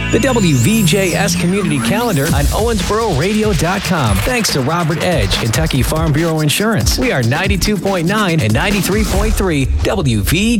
The WVJS Community Calendar on OwensboroRadio.com. Thanks to Robert Edge, Kentucky Farm Bureau Insurance. We are 92.9 and 93.3 WVJS.